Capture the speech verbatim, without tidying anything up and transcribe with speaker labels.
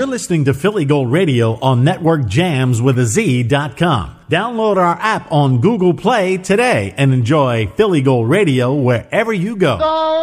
Speaker 1: You're listening to Philly Gold Radio on Network Jams with a Z dot com. Download our app on Google Play today and enjoy Philly Gold Radio wherever you go.
Speaker 2: Go!